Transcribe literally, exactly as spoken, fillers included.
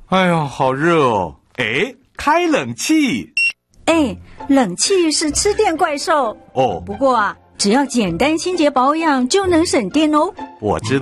哎呀，好热哦！哎，开冷气。 哎，冷气是吃电怪兽哦。 不过啊，只要简单清洁保养就能省电哦。 我知道。